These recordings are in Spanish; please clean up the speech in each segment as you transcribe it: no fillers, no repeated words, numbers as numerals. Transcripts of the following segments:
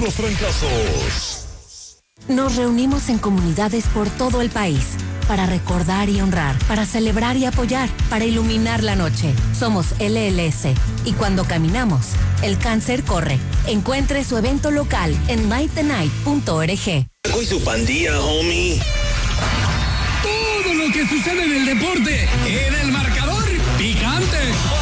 Puros trancazos. Nos reunimos en comunidades por todo el país para recordar y honrar, para celebrar y apoyar, para iluminar la noche. Somos LLS y cuando caminamos, el cáncer corre. Encuentre su evento local en nightthenight.org. Con su pandilla, homie. Todo lo que sucede en el deporte, en el marcador picante.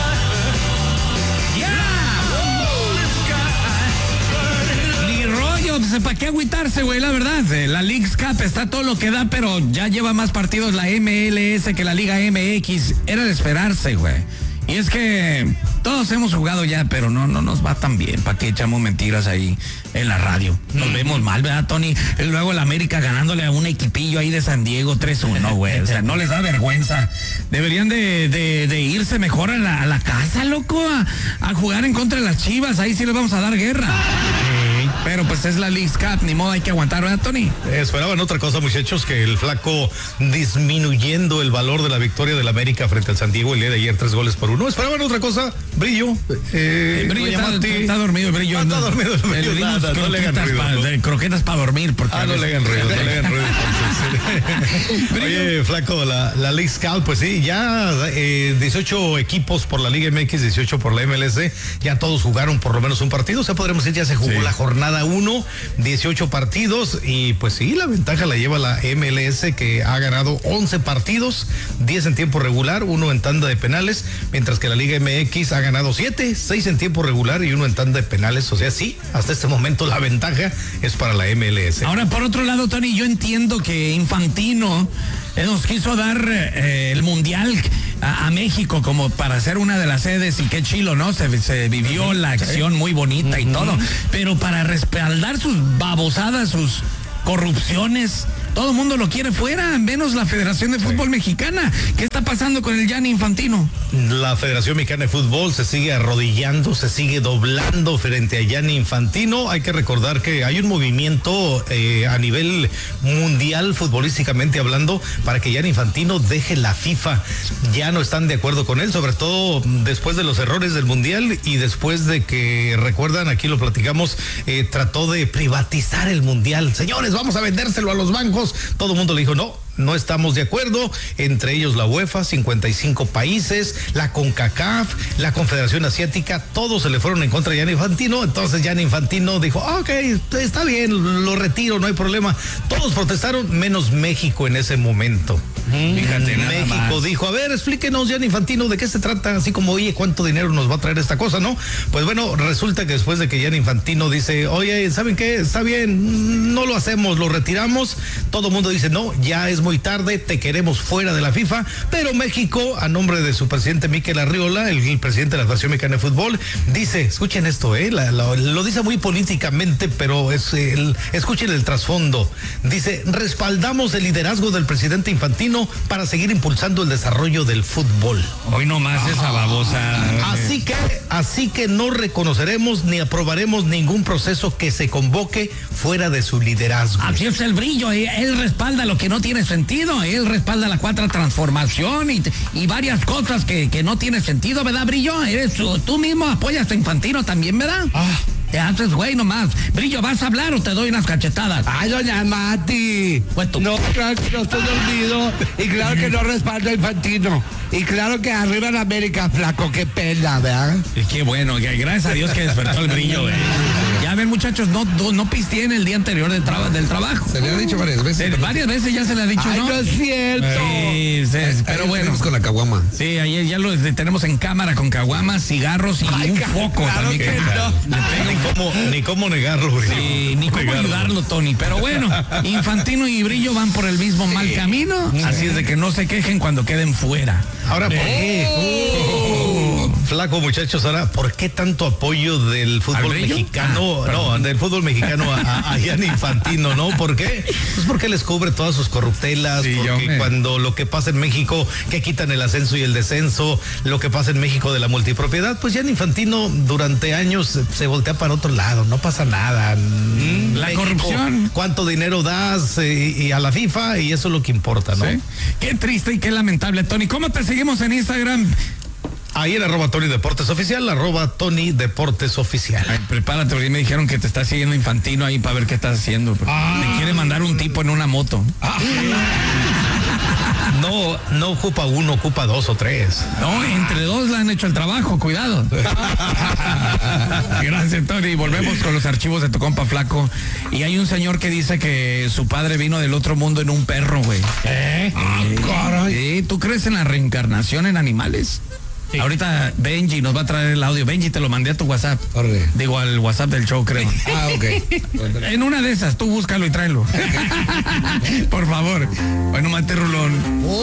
Ni rollo, ¿para qué agüitarse, güey? La verdad, la Leagues Cup está todo lo que da, pero ya lleva más partidos la MLS que la Liga MX. Era de esperarse, güey. Y es que todos hemos jugado ya, pero no nos va tan bien. ¿Para qué echamos mentiras ahí en la radio? Nos vemos mal, ¿verdad, Tony? Y luego el América ganándole a un equipillo ahí de San Diego 3-1, güey. O sea, no les da vergüenza. Deberían de irse mejor a la casa, loco, a jugar en contra de las Chivas. Ahí sí les vamos a dar guerra. Pero pues es la Leagues Cup, ni modo, hay que aguantar, ¿verdad, Tony? Esperaban otra cosa, muchachos, que el Flaco disminuyendo el valor de la victoria del América frente al San Diego el día de ayer, 3-1. Esperaban otra cosa, Brillo. Brillo está dormido, el Brillo. Está dormido el Brillo. No le hagan ruido. Croquetas para dormir. Porque no le hagan ruido, Oye, Flaco, la Leagues Cup, pues sí, ya 18 equipos por la Liga MX, 18 por la MLS, ya todos jugaron por lo menos un partido, o sea, podremos decir, ya se jugó la jornada 1, 18 partidos, y pues sí, la ventaja la lleva la MLS, que ha ganado 11 partidos, 10 en tiempo regular, 1 en tanda de penales, mientras que la Liga MX ha ganado 7, 6 en tiempo regular y 1 en tanda de penales. O sea, sí, hasta este momento la ventaja es para la MLS. Ahora, por otro lado, Tony, yo entiendo que Infantino nos quiso dar el Mundial a México como para ser una de las sedes, y qué chilo, ¿no? Se vivió la acción muy bonita y todo, pero para respaldar sus babosadas, sus corrupciones, todo el mundo lo quiere fuera, menos la Federación de Fútbol Mexicana. ¿Qué está pasando con el Gianni Infantino? La Federación Mexicana de Fútbol se sigue arrodillando, se sigue doblando frente a Gianni Infantino. Hay que recordar que hay un movimiento a nivel mundial, futbolísticamente hablando, para que Gianni Infantino deje la FIFA. Ya no están de acuerdo con él, sobre todo después de los errores del Mundial y después de que, recuerdan, aquí lo platicamos, trató de privatizar el Mundial. Señores, vamos a vendérselo a los bancos. Todo el mundo le dijo, no estamos de acuerdo, entre ellos la UEFA, 55 países, la CONCACAF, la Confederación Asiática, todos se le fueron en contra de Gianni Infantino. Entonces Gianni Infantino dijo, ok, está bien, lo retiro, no hay problema. Todos protestaron, menos México en ese momento. Fíjate, México dijo, a ver, explíquenos, Gianni Infantino, ¿de qué se trata? Así como, oye, ¿cuánto dinero nos va a traer esta cosa, no? Pues bueno, resulta que después de que Gianni Infantino dice, oye, ¿saben qué? Está bien, no lo hacemos, lo retiramos. Todo el mundo dice, no, ya es muy tarde, te queremos fuera de la FIFA. Pero México, a nombre de su presidente Mikel Arriola, el presidente de la Federación Mexicana de Fútbol, dice, escuchen esto, lo dice muy políticamente, pero escuchen el trasfondo. Dice, respaldamos el liderazgo del presidente Infantino para seguir impulsando el desarrollo del fútbol. Hoy no más esa babosa. Así que no reconoceremos ni aprobaremos ningún proceso que se convoque fuera de su liderazgo. Así es el Brillo, él respalda lo que no tiene sentido, él respalda la cuarta transformación y varias cosas que no tiene sentido, ¿verdad, Brillo? Tú mismo apoyas a Infantino también, ¿verdad? Te haces güey nomás. Brillo, ¿vas a hablar o te doy unas cachetadas? Ay, doña Mati. No, claro que no estoy dormido. Y claro que no respaldo a Infantino. Y claro que arriba en América, Flaco, qué pena, ¿verdad? Qué bueno, gracias a Dios que despertó el Brillo, Ya ven, muchachos, no pisteen el día anterior del trabajo. Se le ha dicho varias veces. Varias veces ya se le ha dicho, Ay, ¿no? no es cierto. Sí, pero bueno. Con la caguama. Sí, ayer ya lo tenemos en cámara con caguamas, cigarros y un foco claro también. Que no. Ni cómo negarlo, Brillo. Sí, ni cómo ayudarlo, Tony. Pero bueno, Infantino y Brillo van por el mismo mal camino. Así es de que no se quejen cuando queden fuera. Ahora, ¿por qué? Flaco, muchachos, ahora, ¿por qué tanto apoyo del fútbol mexicano? Del fútbol mexicano a Gianni Infantino, ¿no? ¿Por qué? Pues porque les cubre todas sus corruptelas, porque cuando lo que pasa en México, que quitan el ascenso y el descenso, lo que pasa en México de la multipropiedad, pues Gianni Infantino durante años se voltea para otro lado, no pasa nada. La México, corrupción. ¿Cuánto dinero das y a la FIFA? Y eso es lo que importa, ¿no? ¿Sí? Qué triste y qué lamentable, Tony. ¿Cómo te seguimos en Instagram? Ahí en @Tony Deportes Oficial, @Tony Deportes Oficial. Ay, prepárate, porque me dijeron que te está siguiendo Infantino ahí para ver qué estás haciendo. Te quiere mandar un tipo en una moto. No ocupa uno, ocupa 2 o 3. No, entre 2 le han hecho el trabajo, cuidado. Gracias, Tony. Volvemos con los archivos de tu compa Flaco. Y hay un señor que dice que su padre vino del otro mundo en un perro, güey. ¿Tú crees en la reencarnación en animales? Sí. Ahorita Benji nos va a traer el audio. Benji, te lo mandé a tu WhatsApp. Digo, al WhatsApp del show, creo. Ok. En una de esas, tú búscalo y tráelo. Por favor. Bueno, mate Rulón.